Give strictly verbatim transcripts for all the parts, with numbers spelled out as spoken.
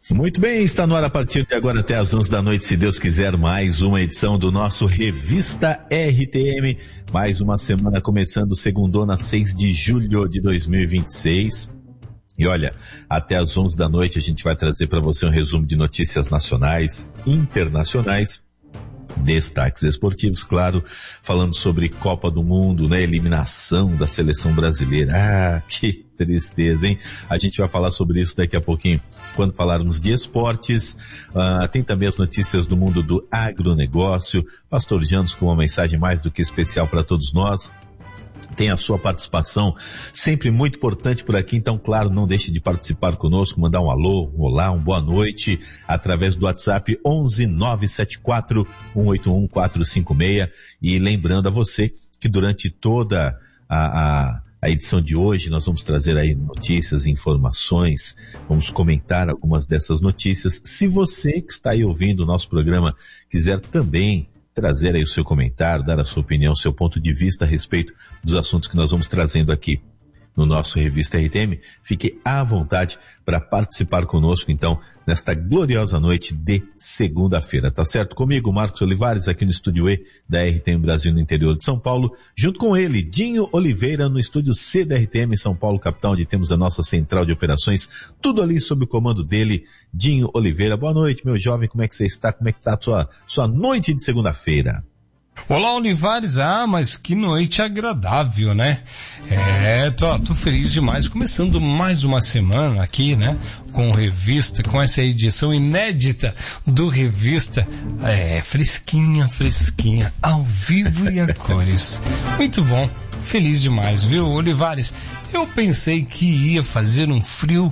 Muito bem, está no ar a partir de agora até às onze da noite, se Deus quiser, mais uma edição do nosso Revista R T M. Mais uma semana começando, segundona, seis de julho de dois mil e vinte e seis. E olha, até às onze da noite a gente vai trazer para você um resumo de notícias nacionais, internacionais, destaques esportivos, claro, falando sobre Copa do Mundo, né, eliminação da seleção brasileira. Ah, que tristeza, hein? A gente vai falar sobre isso daqui a pouquinho, quando falarmos de esportes. Ah, tem também as notícias do mundo do agronegócio. Pastor Janos com uma mensagem mais do que especial para todos nós. Tem a sua participação, sempre muito importante por aqui, então claro, não deixe de participar conosco, mandar um alô, um olá, um boa noite, através do WhatsApp onze nove sete quatro um oito um quatro cinco seis, e lembrando a você que durante toda a, a, a edição de hoje nós vamos trazer aí notícias, informações, vamos comentar algumas dessas notícias. Se você que está aí ouvindo o nosso programa quiser também trazer aí o seu comentário, dar a sua opinião, seu ponto de vista a respeito dos assuntos que nós vamos trazendo aqui no nosso Revista R T M, fique à vontade para participar conosco, então, nesta gloriosa noite de segunda-feira, tá certo? Comigo, Marcos Olivares, aqui no Estúdio E da R T M Brasil, no interior de São Paulo, junto com ele, Dinho Oliveira, no Estúdio C da R T M, São Paulo, capital, onde temos a nossa central de operações, tudo ali sob o comando dele, Dinho Oliveira. Boa noite, meu jovem, como é que você está? Como é que está a sua, sua noite de segunda-feira? Olá, Olivares. Ah, mas que noite agradável, né? É, tô, tô feliz demais. Começando mais uma semana aqui, né? Com Revista, com essa edição inédita do Revista. É, fresquinha, fresquinha, ao vivo e a cores. Muito bom. Feliz demais, viu, Olivares? Eu pensei que ia fazer um frio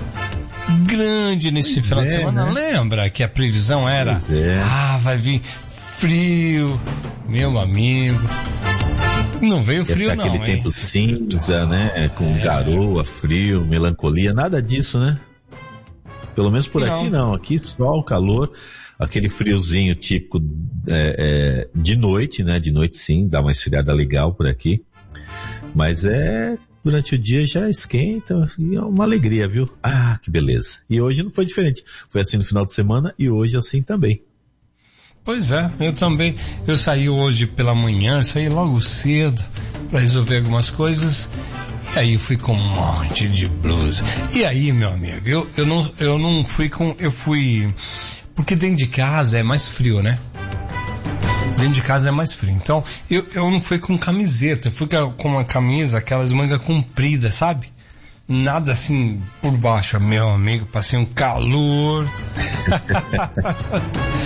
grande nesse pois final é, de semana. Né? Lembra que a previsão era, é. ah, vai vir frio, meu amigo. Não veio frio não, aquele hein? Tempo cinza, né? Com é. garoa, frio, melancolia, nada disso, né? Pelo menos por não. aqui não. Aqui sol, calor, aquele friozinho típico é, é, de noite, né? De noite sim, dá uma esfriada legal por aqui. Mas é... durante o dia já esquenta e é uma alegria, viu? Ah, que beleza. E hoje não foi diferente. Foi assim no final de semana e hoje assim também. Pois é, eu também, eu saí hoje pela manhã, saí logo cedo para resolver algumas coisas, e aí fui com um monte de blusa. E aí, meu amigo, eu, eu não, eu não fui com, eu fui, porque dentro de casa é mais frio, né? Dentro de casa é mais frio, então eu, eu não fui com camiseta, eu fui com uma camisa, aquelas mangas compridas, sabe? Nada assim por baixo, meu amigo, passei um calor.